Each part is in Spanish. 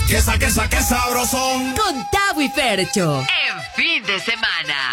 Que sabrosón. Con Tavo y Fercho. En fin de semana.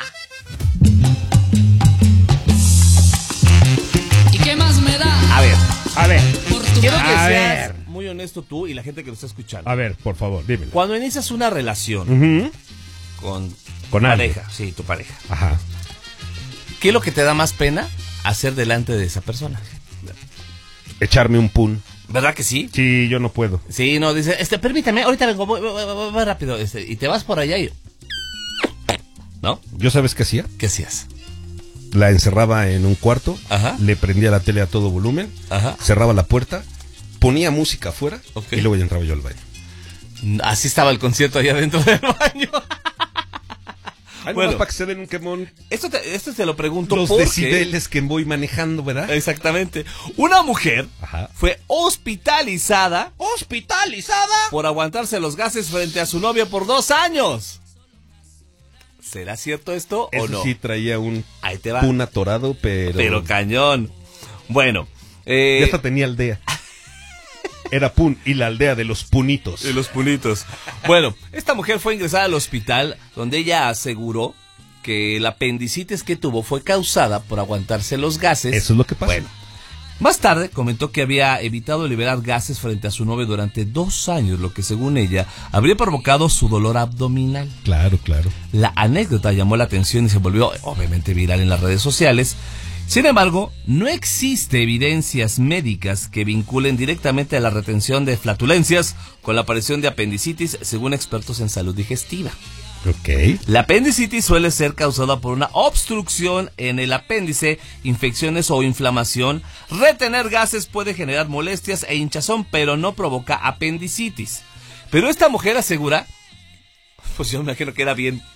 ¿Y qué más me da? A ver. Por tu Quiero que parte. seas muy honesto tú y la gente que nos está escuchando. A ver, por favor, dímelo. Cuando inicias una relación Ujú. con alguien. pareja, sí, tu pareja, Ajá. ¿qué es lo que te da más pena hacer delante de esa persona? Echarme un pun. ¿Verdad que sí? Sí, yo no puedo. Sí, no, dice, permítame, ahorita vengo, voy rápido, y te vas por allá y... ¿No? ¿Yo sabes qué hacía? ¿Qué hacías? La encerraba en un cuarto, Ajá. le prendía la tele a todo volumen, Ajá. cerraba la puerta, ponía música afuera Ok. y luego ya entraba yo al baño. Así estaba el concierto allá dentro del baño. Ay, Bueno. nomás para que se den un quemón. Esto te lo pregunto Los porque... decibeles que voy manejando, ¿verdad? Exactamente. Una mujer Ajá. fue hospitalizada ¿Hospitalizada? por aguantarse los gases frente a su novio por 2 años. ¿Será cierto esto o Eso no? sí traía un Ahí te va. pun atorado, pero cañón. Bueno. ya hasta tenía aldea. Era Pun y la aldea de los punitos. De los punitos. Bueno, esta mujer fue ingresada al hospital donde ella aseguró que la apendicitis que tuvo fue causada por aguantarse los gases. Eso es lo que pasa. Bueno, más tarde comentó que había evitado liberar gases frente a su novio durante 2 años, lo que según ella habría provocado su dolor abdominal. Claro. La anécdota llamó la atención y se volvió obviamente viral en las redes sociales. Sin embargo, no existe evidencias médicas que vinculen directamente a la retención de flatulencias con la aparición de apendicitis, según expertos en salud digestiva. Ok. La apendicitis suele ser causada por una obstrucción en el apéndice, infecciones o inflamación. Retener gases puede generar molestias e hinchazón, pero no provoca apendicitis. Pero esta mujer asegura, pues yo me imagino que era bien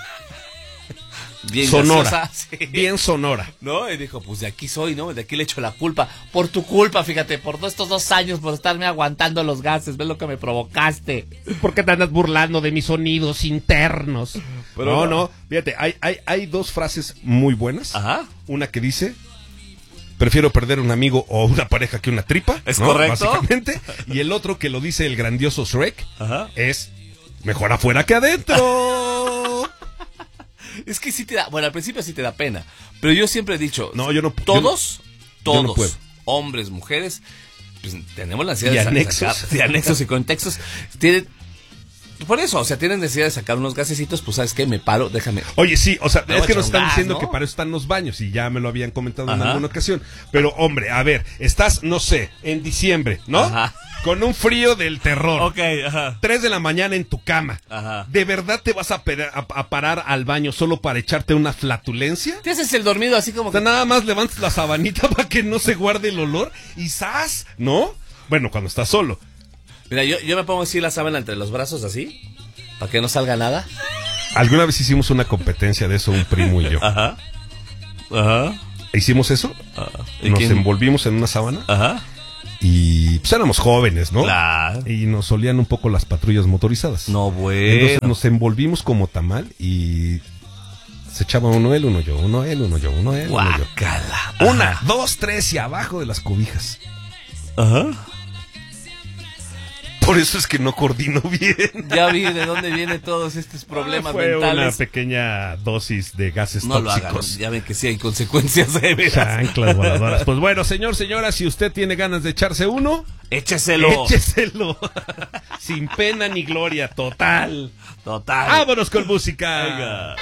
Sonora. gaseosa, sí. Bien sonora. ¿No? Y dijo, pues de aquí soy, ¿no? De aquí le echo la culpa. Por tu culpa, fíjate, por estos 2 años, por estarme aguantando los gases. ¿Ves lo que me provocaste? ¿Por qué te andas burlando de mis sonidos internos? Pero no. Fíjate, hay 2 frases muy buenas. Ajá. Una que dice: prefiero perder un amigo o una pareja que una tripa. Es ¿no? correcto. Básicamente. Y el otro que lo dice el grandioso Shrek Ajá. es: mejor afuera que adentro. Es que sí te da, bueno, al principio sí te da pena, pero yo siempre he dicho, No, yo no. todos, yo no puedo. hombres, mujeres, pues tenemos la necesidad Y de anexos. sacar, de anexos y contextos, por eso, o sea, tienen necesidad de sacar unos gasecitos, pues ¿sabes qué? Me paro, déjame. Oye, sí, o sea, Me es voy que a nos echar un están gas, diciendo ¿no? que para eso están los baños y ya me lo habían comentado en Ajá. alguna ocasión. Pero, hombre, a ver, estás, no sé, en diciembre, ¿no? Ajá. Con un frío del terror. Ok, ajá. 3 de la mañana en tu cama. Ajá. ¿De verdad te vas a parar al baño solo para echarte una flatulencia? Te haces el dormido así como O sea, que... nada más levantas la sabanita para que no se guarde el olor y ¡zas! ¿No? Bueno, cuando estás solo. Mira, yo me pongo así la sábana entre los brazos así, para que no salga nada. Alguna vez hicimos una competencia de eso, un primo y yo. Ajá. Ajá. ¿Hicimos eso? ¿Y Nos quién? envolvimos en una sábana. Ajá. Y pues éramos jóvenes, ¿no? Claro. Y nos olían un poco las patrullas motorizadas. No, bueno. Entonces nos envolvimos como tamal y se echaba uno él, uno yo, uno él, uno yo, uno él, uno yo. Guácala. 1, 2, 3 y abajo de las cobijas. Ajá. Por eso es que no coordino bien. Ya vi de dónde vienen todos estos problemas Fue mentales. una pequeña dosis de gases No lo hagan, tóxicos. ya ven que sí hay consecuencias severas. Chanclas voladoras. Pues bueno, señora, si usted tiene ganas de echarse uno, Écheselo. écheselo. Sin pena ni gloria, total. Total. Vámonos con música. Venga.